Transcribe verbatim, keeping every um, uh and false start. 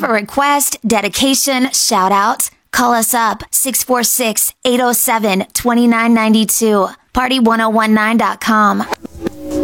have a request, dedication, shout out? Call us up six four six, eight oh seven, two nine nine two. party ten nineteen dot com.